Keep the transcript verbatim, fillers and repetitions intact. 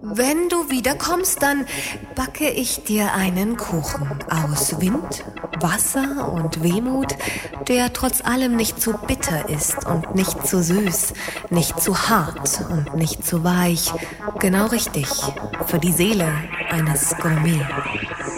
Wenn du wiederkommst, dann backe ich dir einen Kuchen aus Wind, Wasser und Wehmut, der trotz allem nicht zu bitter ist und nicht zu süß, nicht zu hart und nicht zu weich. Genau richtig für die Seele eines Gourmet.